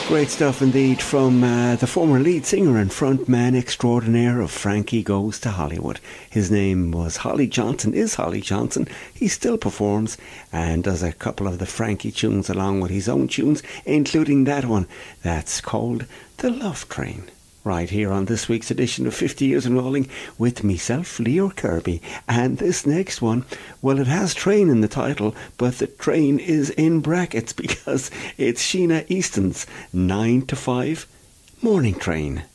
Great stuff indeed from the former lead singer and frontman extraordinaire of Frankie Goes to Hollywood. His name was Holly Johnson, is Holly Johnson. He still performs and does a couple of the Frankie tunes along with his own tunes, including that one that's called The Love Train. Right here on this week's edition of 50 Years and Rolling with myself, Leo Kirby. And this next one, well, it has train in the title, but the train is in brackets because it's Sheena Easton's 9 to 5 Morning Train.